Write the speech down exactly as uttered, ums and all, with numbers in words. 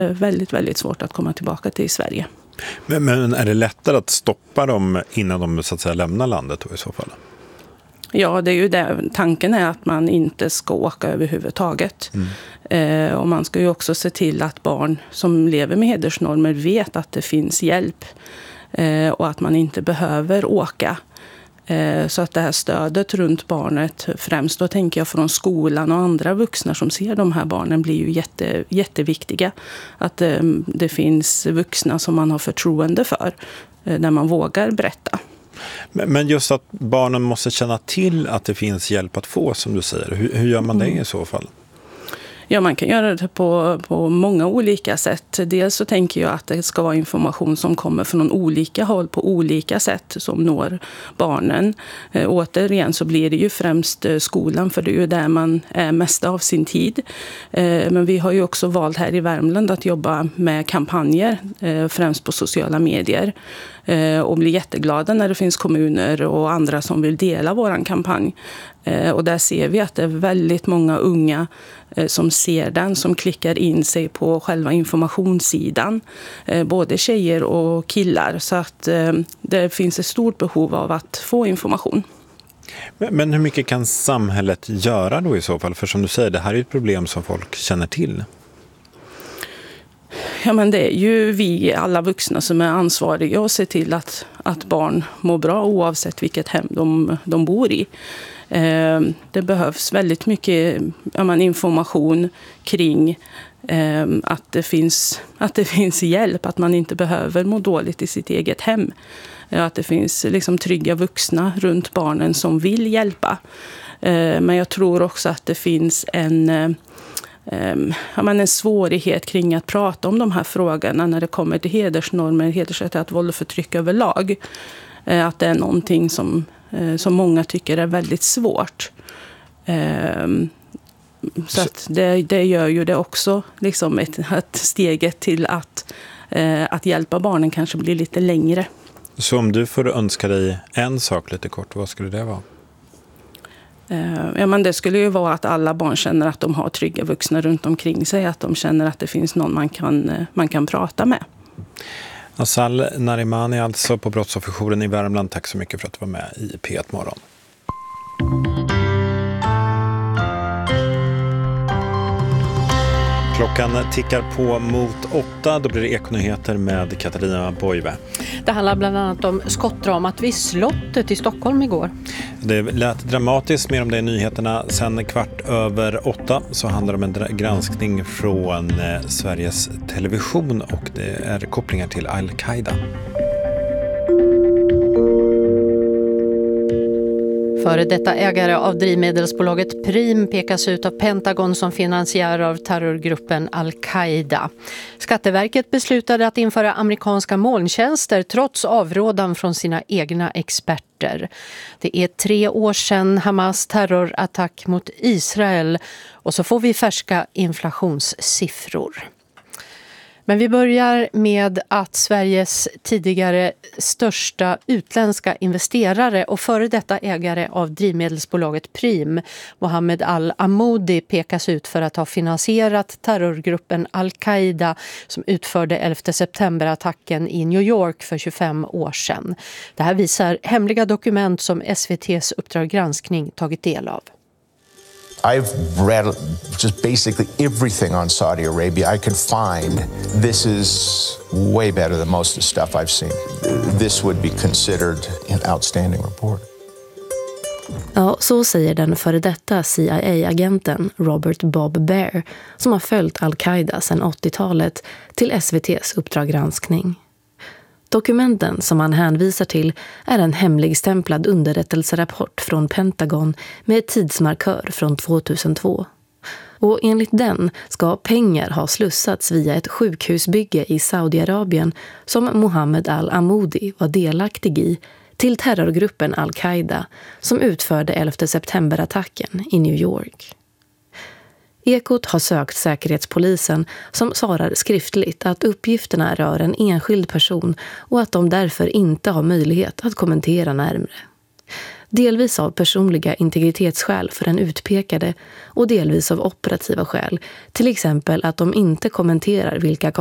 väldigt, väldigt svårt att komma tillbaka till Sverige. Men, men är det lättare att stoppa dem innan de så att säga lämnar landet då, i så fall? Ja, det är ju det. Tanken är att man inte ska åka överhuvudtaget. Mm. Eh, och man ska ju också se till att barn som lever med hedersnormer vet att det finns hjälp. Eh, och att man inte behöver åka. Eh, så att det här stödet runt barnet, främst då tänker jag från skolan och andra vuxna som ser de här barnen, blir ju jätte, jätteviktiga. Att eh, det finns vuxna som man har förtroende för, eh, där man vågar berätta. Men just att barnen måste känna till att det finns hjälp att få, som du säger. Hur, hur gör man det i så fall? Ja, man kan göra det på, på många olika sätt. Dels så tänker jag att det ska vara information som kommer från olika håll på olika sätt som når barnen. Eh, återigen så blir det ju främst eh, skolan, för det är ju där man är mest av sin tid. Eh, men vi har ju också valt här i Värmland att jobba med kampanjer, eh, främst på sociala medier. Eh, och blir jätteglada när det finns kommuner och andra som vill dela våran kampanj. Eh, och där ser vi att det är väldigt många unga eh, som ser den, som klickar in sig på själva informationssidan. Eh, både tjejer och killar. Så att eh, det finns ett stort behov av att få information. Men, men hur mycket kan samhället göra då i så fall? För som du säger, det här är ett problem som folk känner till. Ja, men det är ju vi alla vuxna som är ansvariga och ser till att, att barn mår bra oavsett vilket hem de, de bor i. Eh, det behövs väldigt mycket ja, men information kring eh, att, det finns, att det finns hjälp, att man inte behöver må dåligt i sitt eget hem. Eh, att det finns liksom trygga vuxna runt barnen som vill hjälpa. Eh, men jag tror också att det finns en... Eh, Um, ja, men en svårighet kring att prata om de här frågorna när det kommer till hedersnormer, hedersrelaterat våld och förtryck överlag. Uh, att det är någonting som, uh, som många tycker är väldigt svårt. Um, så att det, det gör ju det också liksom ett, ett steget till att, uh, att hjälpa barnen kanske blir lite längre. Så om du får önska dig en sak lite kort, vad skulle det vara? Ja, men det skulle ju vara att alla barn känner att de har trygga vuxna runt omkring sig. Att de känner att det finns någon man kan, man kan prata med. Azal Narimani alltså på Brottsofferjouren i Värmland. Tack så mycket för att du var med i P ett Morgon. Klockan tickar på mot åtta, då blir det Ekonyheter med Katarina Boive. Det handlar bland annat om skottdramat vid slottet i Stockholm igår. Det lät dramatiskt, mer om det i nyheterna. Sen kvart över åtta så handlar det om en granskning från eh, Sveriges Television och det är kopplingar till Al-Qaida. Före detta ägare av drivmedelsbolaget Prim pekas ut av Pentagon som finansiär av terrorgruppen Al-Qaida. Skatteverket beslutade att införa amerikanska molntjänster trots avrådan från sina egna experter. Det är tre år sedan Hamas terrorattack mot Israel och så får vi färska inflationssiffror. Men vi börjar med att Sveriges tidigare största utländska investerare och före detta ägare av drivmedelsbolaget Prim, Mohammed Al-Amoudi, pekas ut för att ha finansierat terrorgruppen Al-Qaida som utförde elfte september-attacken i New York för tjugofem år sedan. Det här visar hemliga dokument som S V T:s Uppdrag granskning tagit del av. I've read just basically everything on Saudi Arabia I could find. This is way better than most of the stuff I've seen. This would be considered an outstanding report. Ja, så säger den före detta C I A-agenten Robert Bob Baer som har följt Al-Qaida sedan åttiotalet till S V T:s Uppdrag granskning. Dokumenten som han hänvisar till är en hemligstämplad underrättelserapport från Pentagon med tidsmarkör från tvåtusentvå. Och enligt den ska pengar ha slussats via ett sjukhusbygge i Saudiarabien som Mohammed Al-Amoudi var delaktig i till terrorgruppen Al-Qaida som utförde elfte september-attacken i New York. Ekot har sökt Säkerhetspolisen som svarar skriftligt att uppgifterna rör en enskild person och att de därför inte har möjlighet att kommentera närmare. Delvis av personliga integritetsskäl för den utpekade och delvis av operativa skäl, till exempel att de inte kommenterar vilka